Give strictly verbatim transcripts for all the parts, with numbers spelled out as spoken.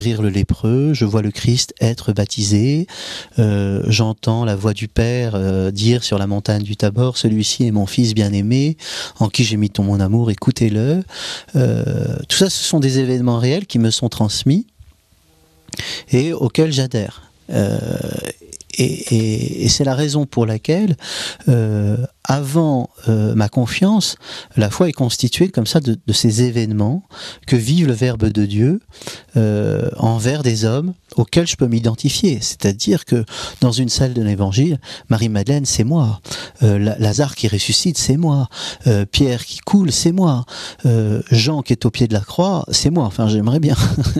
rire le lépreux, je vois le Christ être baptisé, euh, j'entends la voix du Père euh, dire sur la montagne du Tabor, celui-ci est mon fils bien-aimé, en qui j'ai mis tout mon amour, écoutez-le. Euh, tout ça, ce sont des événements réels qui me sont transmis et auxquels j'adhère. Euh, et, et, et c'est la raison pour laquelle, euh, avant euh, ma confiance, la foi est constituée comme ça de, de ces événements que vit le Verbe de Dieu euh, envers des hommes auxquels je peux m'identifier. C'est-à-dire que dans une salle de l'Évangile, Marie-Madeleine, c'est moi. Euh, Lazare qui ressuscite, c'est moi. Euh, Pierre qui coule, c'est moi. Euh, Jean qui est au pied de la croix, c'est moi. Enfin, j'aimerais bien.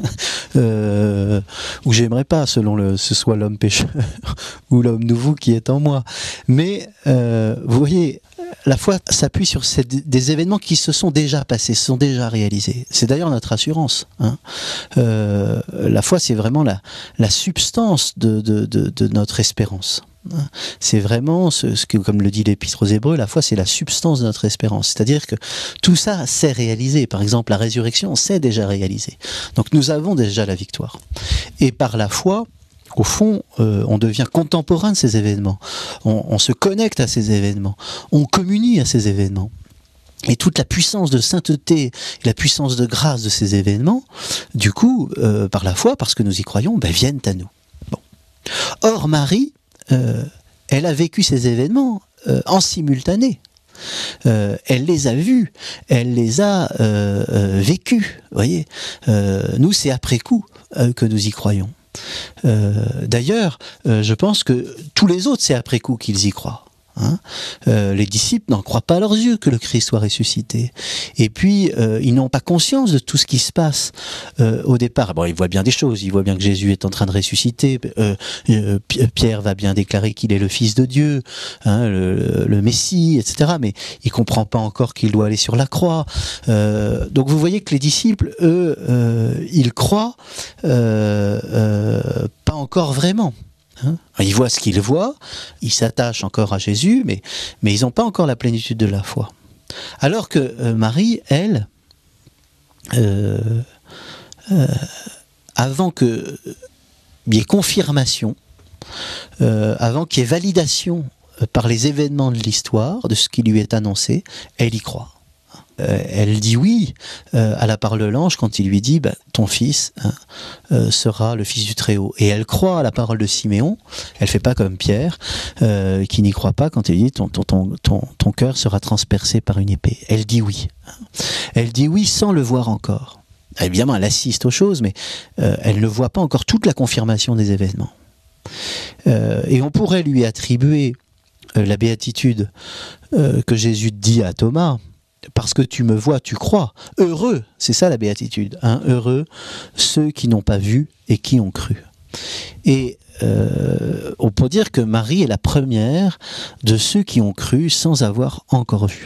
euh, ou j'aimerais pas, selon le, ce soit l'homme pécheur ou l'homme nouveau qui est en moi. Mais euh, vous voyez, la foi s'appuie sur ces, des événements qui se sont déjà passés, se sont déjà réalisés. C'est d'ailleurs notre assurance. Hein. Euh, la foi, c'est vraiment la, la substance de, de, de, de notre espérance. C'est vraiment ce, ce que, comme le dit l'Épître aux Hébreux, la foi c'est la substance de notre espérance. C'est-à-dire que tout ça s'est réalisé. Par exemple, la résurrection s'est déjà réalisée. Donc nous avons déjà la victoire. Et par la foi, au fond, euh, on devient contemporain de ces événements. On, on se connecte à ces événements. On communie à ces événements. Et toute la puissance de sainteté, la puissance de grâce de ces événements, du coup, euh, par la foi, parce que nous y croyons, ben, viennent à nous. Bon. Or, Marie, euh, elle a vécu ces événements euh, en simultané. Euh, elle les a vus, elle les a euh, euh, vécus. Vous voyez, euh, nous, c'est après coup euh, que nous y croyons. Euh, d'ailleurs, euh, je pense que tous les autres, c'est après coup qu'ils y croient. Hein, euh, les disciples n'en croient pas à leurs yeux que le Christ soit ressuscité. Et puis, euh, ils n'ont pas conscience de tout ce qui se passe euh, au départ. Bon, ils voient bien des choses. Ils voient bien que Jésus est en train de ressusciter. Euh, euh, Pierre va bien déclarer qu'il est le Fils de Dieu, hein, le, le Messie, et cetera. Mais il ne comprend pas encore qu'il doit aller sur la croix. Euh, donc, vous voyez que les disciples, eux, euh, ils croient euh, euh, pas encore vraiment. Hein, ils voient ce qu'ils voient, ils s'attachent encore à Jésus, mais, mais ils n'ont pas encore la plénitude de la foi. Alors que euh, Marie, elle, euh, euh, avant qu'il y ait confirmation, euh, avant qu'il y ait validation par les événements de l'histoire, de ce qui lui est annoncé, elle y croit. Euh, elle dit oui euh, à la parole de l'ange quand il lui dit bah, ton fils hein, euh, sera le fils du Très-Haut. Et elle croit à la parole de Siméon. Elle fait pas comme Pierre euh, qui n'y croit pas quand il dit ton, ton, ton, ton, ton cœur sera transpercé par une épée. Elle dit oui. Elle dit oui sans le voir encore. Évidemment, elle assiste aux choses, mais euh, elle ne voit pas encore toute la confirmation des événements. Euh, et on pourrait lui attribuer euh, la béatitude euh, que Jésus dit à Thomas. Parce que tu me vois, tu crois. Heureux, c'est ça la béatitude. Hein, heureux ceux qui n'ont pas vu et qui ont cru. Et euh, on peut dire que Marie est la première de ceux qui ont cru sans avoir encore vu.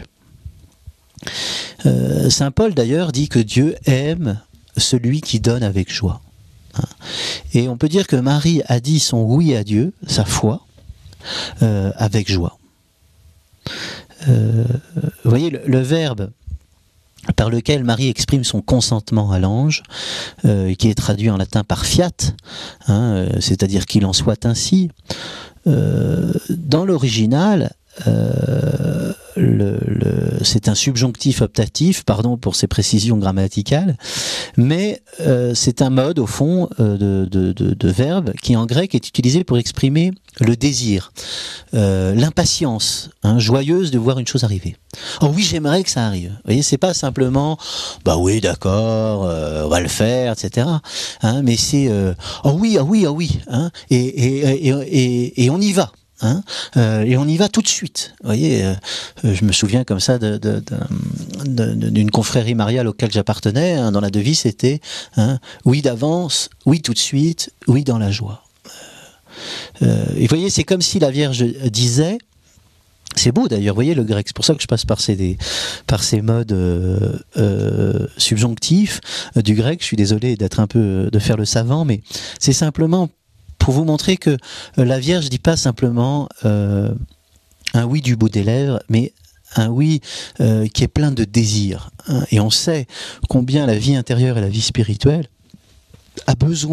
Euh, Saint Paul d'ailleurs dit que Dieu aime celui qui donne avec joie. Hein. Et on peut dire que Marie a dit son oui à Dieu, sa foi, euh, avec joie. Euh, vous voyez, le, le verbe par lequel Marie exprime son consentement à l'ange, euh, qui est traduit en latin par fiat, hein, euh, c'est-à-dire qu'il en soit ainsi, euh, dans l'original, euh, le, le, c'est un subjonctif optatif, pardon pour ces précisions grammaticales, mais euh, c'est un mode au fond euh, de, de, de, de verbe qui en grec est utilisé pour exprimer le désir, euh, l'impatience, hein, joyeuse de voir une chose arriver. Oh oui, j'aimerais que ça arrive. Vous voyez, c'est pas simplement, bah oui, d'accord, euh, on va le faire, et cetera. Hein, mais c'est, euh, oh oui, oh oui, oh oui, hein, et, et, et, et, et on y va. Hein, euh, et on y va tout de suite. Vous voyez, euh, je me souviens comme ça de, de, de, de, d'une confrérie mariale auquel j'appartenais. Hein, dans la devise, c'était hein, oui d'avance, oui tout de suite, oui dans la joie. Euh, et vous voyez, c'est comme si la Vierge disait. C'est beau d'ailleurs, vous voyez le grec, c'est pour ça que je passe par ces, par ces modes euh, euh, subjonctifs euh, du grec. Je suis désolé d'être un peu, de faire le savant, mais c'est simplement pour vous montrer que euh, la Vierge ne dit pas simplement euh, un oui du bout des lèvres, mais un oui euh, qui est plein de désir. Hein. Et on sait combien la vie intérieure et la vie spirituelle a besoin